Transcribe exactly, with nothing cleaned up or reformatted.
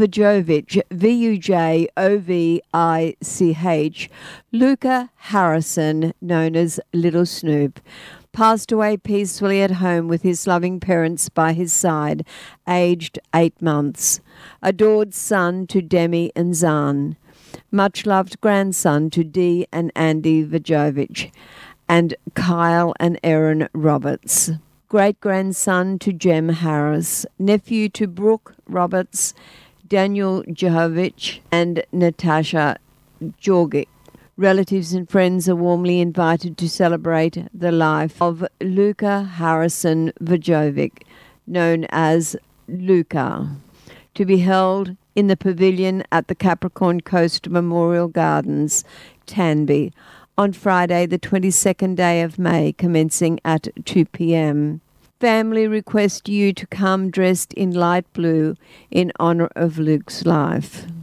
Vujovich, V U J O V I C H, Luca Harrison, known as Little Snoop, passed away peacefully at home with his loving parents by his side, aged eight months. Adored son to Demi and Zan. Much-loved grandson to Dee and Andy Vujovich, and Kyle and Erin Roberts. Great-grandson to Jem Harris. Nephew to Brooke Roberts, Daniel Jehovich, and Natasha Jorgic. Relatives and friends are warmly invited to celebrate the life of Luca Harrison Vujovic, known as Luca, to be held in the pavilion at the Capricorn Coast Memorial Gardens, Tanby, on Friday the twenty-second day of May, commencing at two p.m. Family request you to come dressed in light blue in honor of Luke's life.